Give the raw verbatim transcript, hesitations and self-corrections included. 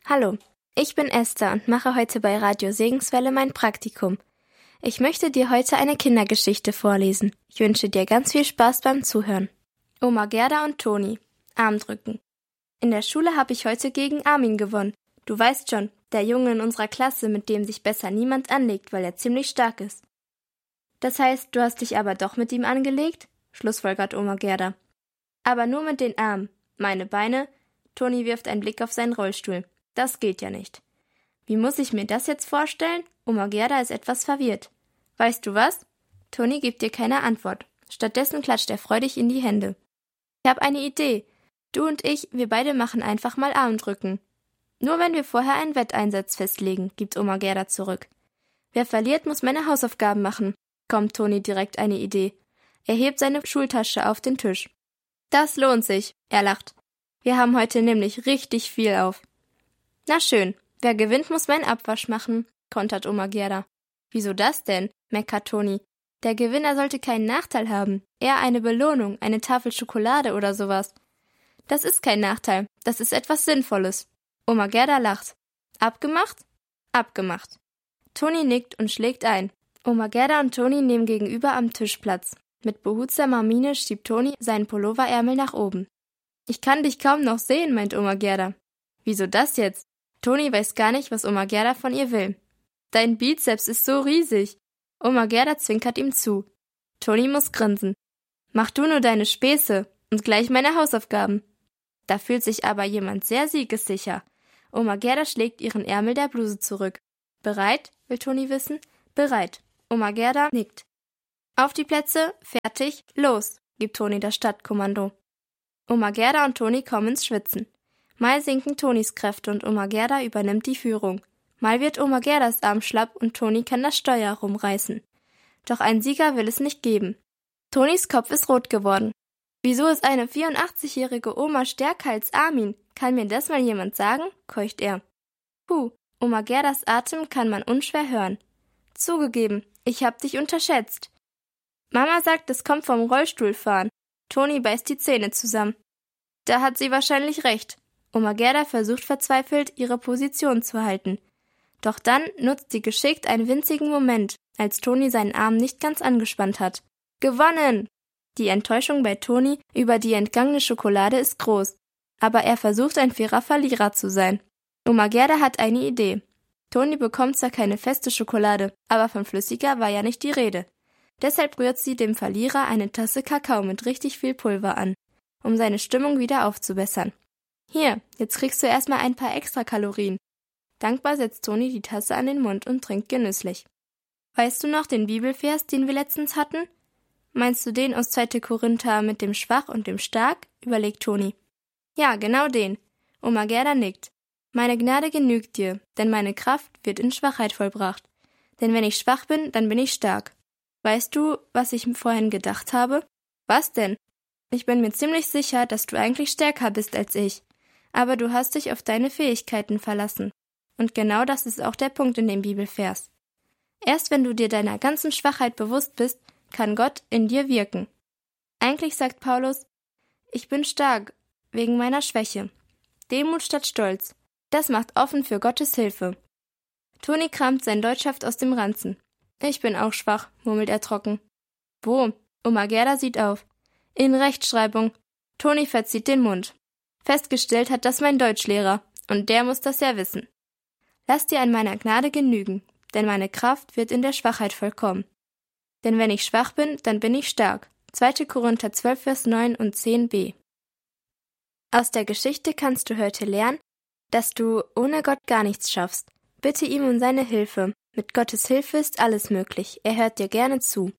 Hallo, ich bin Esther und mache heute bei Radio Segenswelle mein Praktikum. Ich möchte dir heute eine Kindergeschichte vorlesen. Ich wünsche dir ganz viel Spaß beim Zuhören. Oma Gerda und Toni. Armdrücken. In der Schule habe ich heute gegen Armin gewonnen. Du weißt schon, der Junge in unserer Klasse, mit dem sich besser niemand anlegt, weil er ziemlich stark ist. Das heißt, du hast dich aber doch mit ihm angelegt? Schlussfolgert Oma Gerda. Aber nur mit den Armen. Meine Beine? Toni wirft einen Blick auf seinen Rollstuhl. Das geht ja nicht. Wie muss ich mir das jetzt vorstellen? Oma Gerda ist etwas verwirrt. Weißt du was? Toni gibt dir keine Antwort. Stattdessen klatscht er freudig in die Hände. Ich habe eine Idee. Du und ich, wir beide machen einfach mal Armdrücken. Nur wenn wir vorher einen Wetteinsatz festlegen, gibt Oma Gerda zurück. Wer verliert, muss meine Hausaufgaben machen. Kommt Toni direkt eine Idee. Er hebt seine Schultasche auf den Tisch. Das lohnt sich, er lacht. Wir haben heute nämlich richtig viel auf. Na schön, wer gewinnt, muss meinen Abwasch machen, kontert Oma Gerda. Wieso das denn, meckert Toni. Der Gewinner sollte keinen Nachteil haben, eher eine Belohnung, eine Tafel Schokolade oder sowas. Das ist kein Nachteil, das ist etwas Sinnvolles. Oma Gerda lacht. Abgemacht? Abgemacht. Toni nickt und schlägt ein. Oma Gerda und Toni nehmen gegenüber am Tisch Platz. Mit behutsamer Miene schiebt Toni seinen Pulloverärmel nach oben. Ich kann dich kaum noch sehen, meint Oma Gerda. Wieso das jetzt? Toni weiß gar nicht, was Oma Gerda von ihr will. Dein Bizeps ist so riesig. Oma Gerda zwinkert ihm zu. Toni muss grinsen. Mach du nur deine Späße und gleich meine Hausaufgaben. Da fühlt sich aber jemand sehr siegessicher. Oma Gerda schlägt ihren Ärmel der Bluse zurück. Bereit? Will Toni wissen. Bereit. Oma Gerda nickt. Auf die Plätze, fertig, los, gibt Toni das Stadtkommando. Oma Gerda und Toni kommen ins Schwitzen. Mal sinken Tonis Kräfte und Oma Gerda übernimmt die Führung. Mal wird Oma Gerdas Arm schlapp und Toni kann das Steuer rumreißen. Doch ein Sieger will es nicht geben. Tonis Kopf ist rot geworden. Wieso ist eine vierundachtzigjährige Oma stärker als Armin? Kann mir das mal jemand sagen? Keucht er. Puh, Oma Gerdas Atem kann man unschwer hören. Zugegeben, ich hab dich unterschätzt. Mama sagt, es kommt vom Rollstuhlfahren. Toni beißt die Zähne zusammen. Da hat sie wahrscheinlich recht. Oma Gerda versucht verzweifelt, ihre Position zu halten. Doch dann nutzt sie geschickt einen winzigen Moment, als Toni seinen Arm nicht ganz angespannt hat. Gewonnen! Die Enttäuschung bei Toni über die entgangene Schokolade ist groß, aber er versucht, ein fairer Verlierer zu sein. Oma Gerda hat eine Idee. Toni bekommt zwar keine feste Schokolade, aber von flüssiger war ja nicht die Rede. Deshalb rührt sie dem Verlierer eine Tasse Kakao mit richtig viel Pulver an, um seine Stimmung wieder aufzubessern. Hier, jetzt kriegst du erstmal ein paar Extrakalorien. Dankbar setzt Toni die Tasse an den Mund und trinkt genüsslich. Weißt du noch den Bibelvers, den wir letztens hatten? Meinst du den aus zweiter Korinther mit dem Schwach und dem Stark? Überlegt Toni. Ja, genau den. Oma Gerda nickt. Meine Gnade genügt dir, denn meine Kraft wird in Schwachheit vollbracht. Denn wenn ich schwach bin, dann bin ich stark. Weißt du, was ich vorhin gedacht habe? Was denn? Ich bin mir ziemlich sicher, dass du eigentlich stärker bist als ich. Aber du hast dich auf deine Fähigkeiten verlassen. Und genau das ist auch der Punkt in dem Bibelvers. Erst wenn du dir deiner ganzen Schwachheit bewusst bist, kann Gott in dir wirken. Eigentlich sagt Paulus, ich bin stark, wegen meiner Schwäche. Demut statt Stolz. Das macht offen für Gottes Hilfe. Toni kramt sein Deutschhaft aus dem Ranzen. Ich bin auch schwach, murmelt er trocken. Wo? Oma Gerda sieht auf. In Rechtschreibung. Toni verzieht den Mund. Festgestellt hat das mein Deutschlehrer, und der muss das ja wissen. Lass dir an meiner Gnade genügen, denn meine Kraft wird in der Schwachheit vollkommen. Denn wenn ich schwach bin, dann bin ich stark. zweiter Korinther zwölf, Vers neun und zehn b. Aus der Geschichte kannst du heute lernen, dass du ohne Gott gar nichts schaffst. Bitte ihm um seine Hilfe. Mit Gottes Hilfe ist alles möglich. Er hört dir gerne zu.